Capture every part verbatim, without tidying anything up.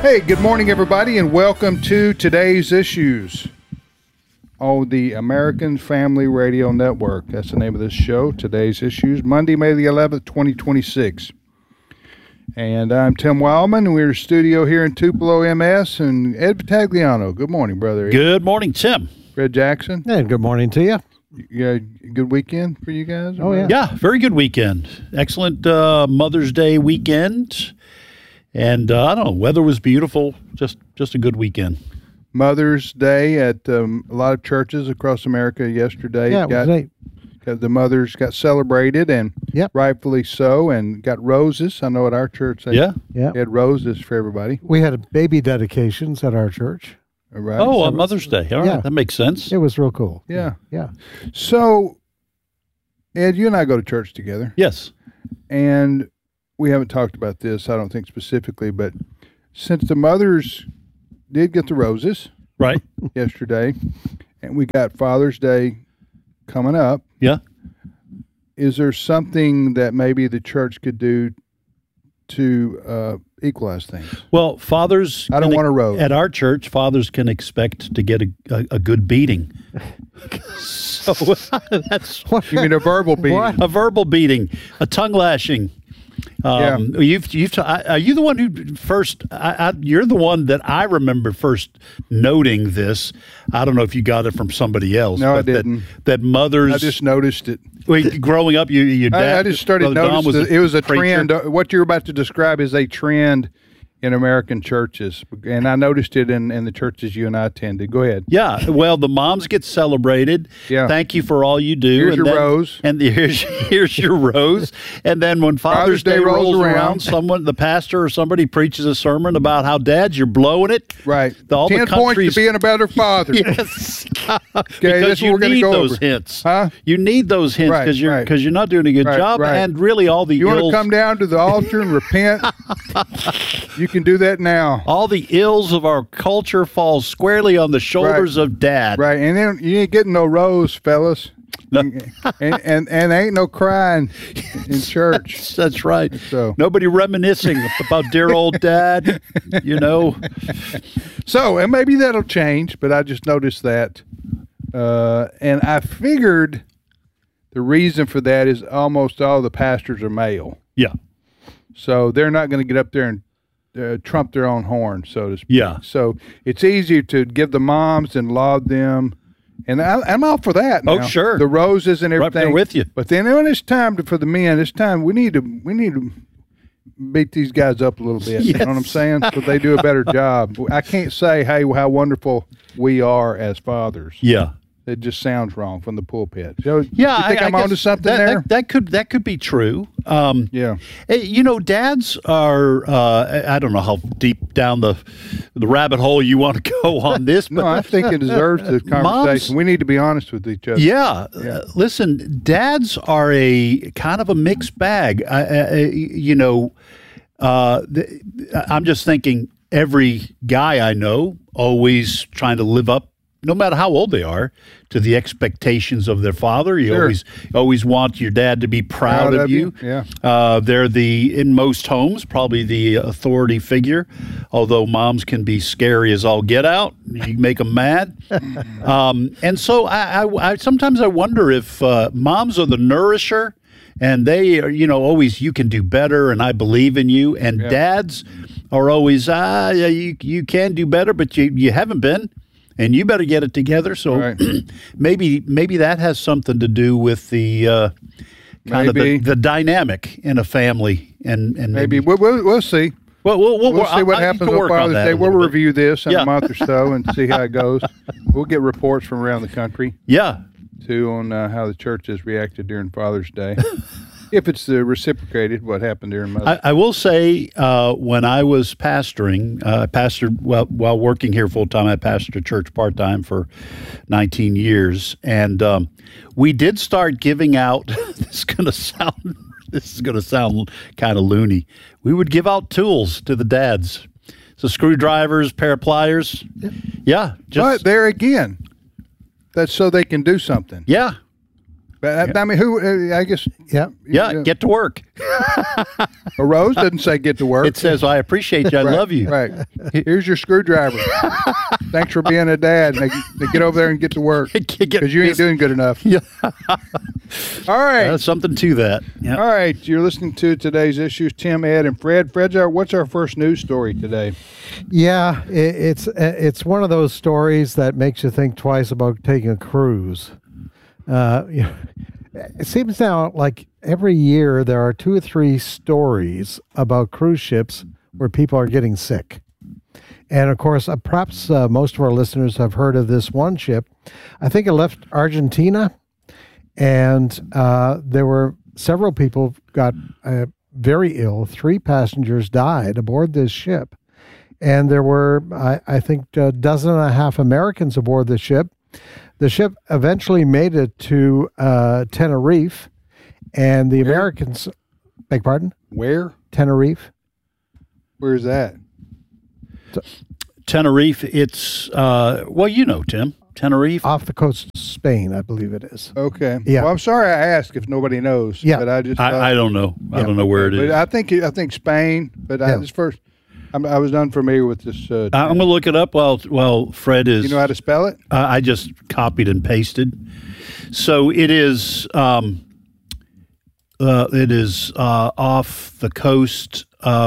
Hey, good morning, everybody, and welcome to Today's Issues on the American Family Radio Network. That's the name of this show, Today's Issues, Monday, May the eleventh, twenty twenty-six. And I'm Tim Wildman, and we're in the studio here in Tupelo, M S, and Ed Vitagliano. Good morning, brother. Good morning, Tim. Fred Jackson. And good morning to you. Yeah, good weekend for you guys? Oh, yeah. Yeah, very good weekend. Excellent uh, Mother's Day weekend. And uh, I don't know, weather was beautiful. Just just a good weekend. Mother's Day at um, a lot of churches across America yesterday. Yeah, it got, was neat. got the mothers got celebrated, and Yep. rightfully so, and got roses. I know at our church they Yeah. Yeah. had roses for everybody. We had baby dedications at our church. All right. Oh, on Mother's Day. All right, Yeah. that makes sense. It was real cool. Yeah. Yeah. So, Ed, you and I go to church together, Yes. and we haven't talked about this, I don't think specifically, but since the mothers did get the roses Right. yesterday, and we got Father's Day coming up, Yeah. is there something that maybe the church could do to uh, equalize things? Well, fathers. I don't can- want a rose. At our church, fathers can expect to get a, a, a good beating. So that's You mean a verbal beating? What? a verbal beating, a tongue lashing. Um, You've you've. T- are you the one who first? I, I, you're the one that I remember first noting this. I don't know if you got it from somebody else. No, I but that- didn't. That, mothers. I just noticed it. Wait, growing up, you your dad. I, I just started Brother Don noticing was it was a preacher. trend. Uh, What you're about to describe is a trend in American churches, and I noticed it in, in the churches you and I attended. Go ahead. Yeah, well, the moms get celebrated. Yeah. Thank you for all you do. Here's and your then- rose. And the, here's here's your rose. And then when Father's, Father's Day Day, rolls rolls around, around, someone, the pastor or somebody preaches a sermon about how dads, you're blowing it. Right. The, all Ten the points countries, to being a better father. Yes. Okay, because that's what you we're gonna need go those over. hints. Huh? You need those hints Right, because you're right. because you're not doing a good Right, job. right. And really, all the You want to ills, come down to the altar and repent? You can do that now. all the ills of our culture falls squarely on the shoulders of dad. Right, and then you ain't getting no rose, fellas. No. and, and and ain't no crying in church. That's right. So- Nobody reminiscing about dear old dad, you know. So, and maybe that'll change, but I just noticed that. Uh, and I figured the reason for that is almost all the pastors are male. Yeah. So they're not going to get up there and uh, trump their own horn, so to speak. Yeah. So it's easier to give the moms and laud them. And I, I'm all for that. Oh, now. sure. The roses and Right everything. there with you. But then when it's time to, for the men, it's time we need to we need to beat these guys up a little bit. You know what I'm Yes. saying? So they do a better job. I can't say, hey, how wonderful we are as fathers. Yeah. It just sounds wrong from the pulpit. So, Yeah, you think I, I I'm guess onto something that, there? That, that could that could be true. Um, yeah. eh, you know, dads are. Uh, I don't know how deep down the the rabbit hole you want to go on this, but No, I think it deserves the conversation. Moms- we need to be honest with each other. Yeah. Uh, listen, dads are a kind of a mixed bag. I, I, you know, uh, th- I'm just thinking every guy I know always trying to live up, no matter how old they are, to the expectations of their father. You Sure. always always want your dad to be proud, Proud of, of you. you, yeah. Uh, they're the, in most homes, probably the authority figure, although moms can be scary as all get out. You make them mad. um, and so I, I, I sometimes I wonder if uh, moms are the nourisher, and they are, you know, always, you can do better, and I believe in you. And Yeah. dads are always, ah, yeah, you, you can do better, but you, you haven't been. And you better get it together. So Right. maybe maybe that has something to do with the uh, kind Maybe. of the, the dynamic in a family. And, and Maybe maybe, we'll, we'll, we'll see. well, we'll, we'll, We'll see what I- I happens can on work on Father's that Day. a We'll little bit. review this in Yeah. a month or so and see how it goes. We'll get reports from around the country Yeah. too on uh, how the church has reacted during Father's Day. If it's uh, reciprocated, what happened during Mother's I, I will say, uh, when I was pastoring, uh, I pastored well, while working here full time. I pastored a church part time for nineteen years, and um, we did start giving out. This is going to sound. This is going to sound kind of loony. We would give out tools to the dads, so screwdrivers, pair of pliers. Yeah, just But there again, that's so they can do something. yeah. But I mean, who? Uh, I guess. Yeah. Yeah, you know, get to work. a rose doesn't say get to work. It says, I appreciate you. I Right, love you. Right. Here's your screwdriver. Thanks for being a dad. They, they get over there and get to work Get- because you ain't doing good enough. Yeah. All right. There's something to that. Yeah. All right. You're listening to today's issues. Tim, Ed, and Fred. Fred's our, what's our first news story today? Yeah, it, it's it's one of those stories that makes you think twice about taking a cruise. Uh, you know, it seems now like every year there are two or three stories about cruise ships where people are getting sick. And of course, uh, perhaps uh, most of our listeners have heard of this one ship. I think it left Argentina, and uh, there were several people got uh, very ill. Three passengers died aboard this ship. And there were, I, I think, a dozen and a half Americans aboard the ship. The ship eventually made it to uh, Tenerife, and the Where? Americans, beg pardon? Where? Tenerife. Where's that? Tenerife, it's, uh, well, you know, Tim. Tenerife. Off the coast of Spain, I believe it is. Okay. Yeah. Well, I'm sorry I asked if nobody knows. Yeah. But I just. thought- I, I don't know. I Yeah. don't know where it But is. I think I think Spain. But I Yeah. just first, I'm, I was unfamiliar with this. Uh, I'm going to look it up while, while Fred is. you know how to spell it? Uh, I just copied and pasted. So it is. Um, uh, it is uh, off the coast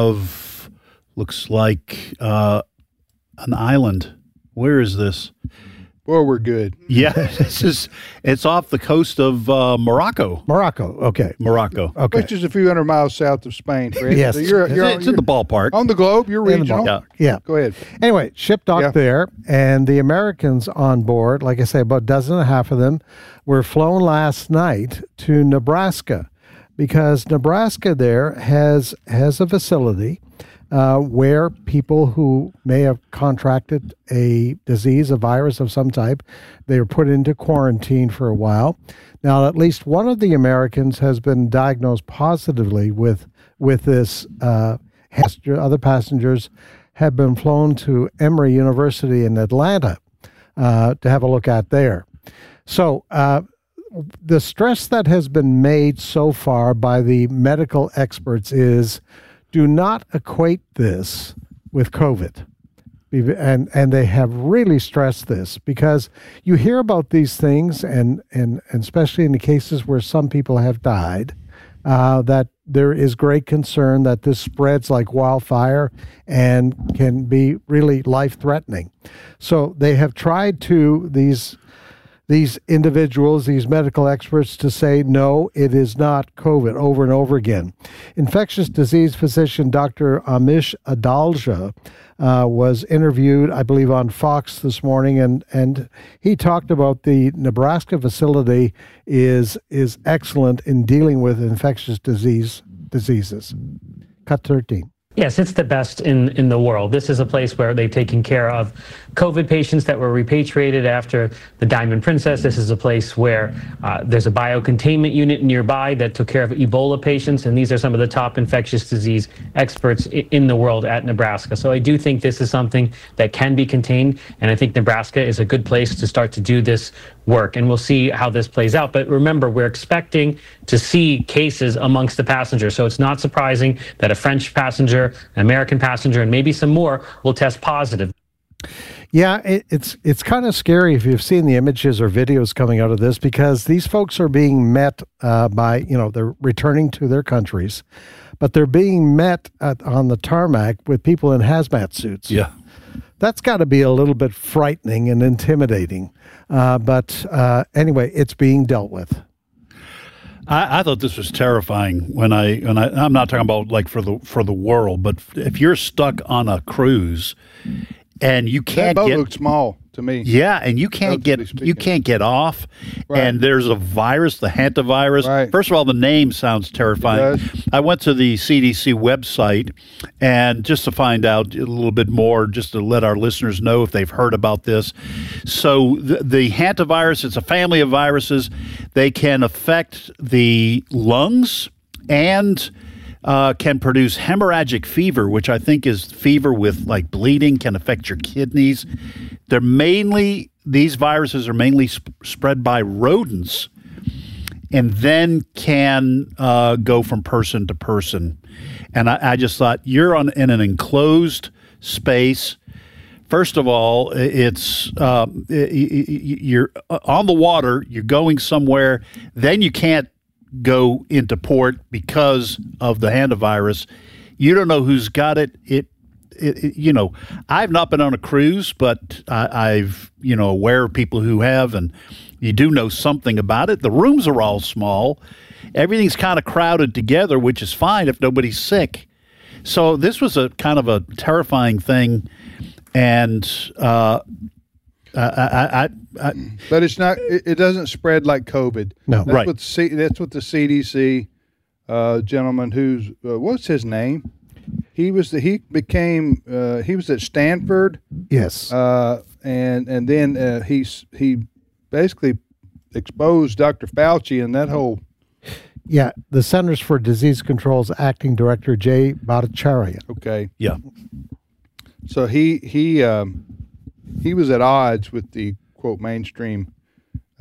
of. Looks like uh, an island. Where is this? Boy, we're good. Yeah, this is. It's off the coast of uh, Morocco. Morocco. Okay. Morocco. Okay. Which is a few hundred miles south of Spain, Fred. Yes. So you're, It's, you're, it's in the ballpark. on the globe. You're In the regional. ball- Yeah. Yeah. Go ahead. Anyway, ship docked Yeah. there, and the Americans on board, like I say, about a dozen and a half of them, were flown last night to Nebraska, because Nebraska there has has a facility uh, where people who may have contracted a disease, a virus of some type, they were put into quarantine for a while. Now, at least one of the Americans has been diagnosed positively with with this. Uh, other passengers have been flown to Emory University in Atlanta uh, to have a look at there. So uh, the stress that has been made so far by the medical experts is do not equate this with COVID. And and they have really stressed this, because you hear about these things, and, and, and especially in the cases where some people have died, uh, that there is great concern that this spreads like wildfire and can be really life-threatening. So they have tried to, these these individuals, these medical experts, to say, no, it is not COVID, over and over again. Infectious disease physician Doctor Amish Adalja uh, was interviewed, I believe, on Fox this morning, and, and he talked about the Nebraska facility is is excellent in dealing with infectious disease diseases. Cut thirteen. Yes, it's the best in, in the world. This is a place where they've taken care of COVID patients that were repatriated after the Diamond Princess. This is a place where uh, there's a biocontainment unit nearby that took care of Ebola patients, and these are some of the top infectious disease experts i- in the world at Nebraska. So I do think this is something that can be contained, and I think Nebraska is a good place to start to do this work, and we'll see how this plays out. But remember, we're expecting to see cases amongst the passengers, so it's not surprising that a French passenger, an American passenger, and maybe some more will test positive. Yeah, it, it's it's kind of scary if you've seen the images or videos coming out of this, because these folks are being met uh, by, you know, they're returning to their countries, but they're being met at, on the tarmac with people in hazmat suits. Yeah. That's got to be a little bit frightening and intimidating. Uh, but uh, anyway, it's being dealt with. I, I thought this was terrifying when I when I I'm not talking about like for the for the world, but if you're stuck on a cruise and you That can't boat get looked small to me. yeah, and you can't Relatively get speaking. you can't get off, Right. and there's a virus, the hantavirus. Right. First of all, the name sounds terrifying. It does. I went to the C D C website, and just to find out a little bit more, just to let our listeners know if they've heard about this. So the, the hantavirus, it's a family of viruses. They can affect the lungs and Uh, can produce hemorrhagic fever, which I think is fever with like bleeding, can affect your kidneys. They're mainly, these viruses are mainly sp- spread by rodents. and then can uh, go from person to person. And I, I just thought, you're on in an enclosed space. First of all, it's uh, you're on the water, you're going somewhere, then you can't go into port because of the hantavirus. You don't know who's got it. It, it, it you know, I've not been on a cruise, but I, I've, you know, aware of people who have, and you do know something about it. The rooms are all small. Everything's kind of crowded together, which is fine if nobody's sick. So this was a kind of a terrifying thing. And uh, I, I, I, I, but it's not. It, it doesn't spread like COVID. No, that's right. What C, that's what the C D C uh, gentleman, who's uh, what's his name? He was the, he became uh, he was at Stanford. Yes, uh, and and then uh, he's he basically exposed Doctor Fauci and that whole. Yeah, the Centers for Disease Control's acting director, Jay Bhattacharya. Okay. yeah. So he he um, he was at odds with the quote mainstream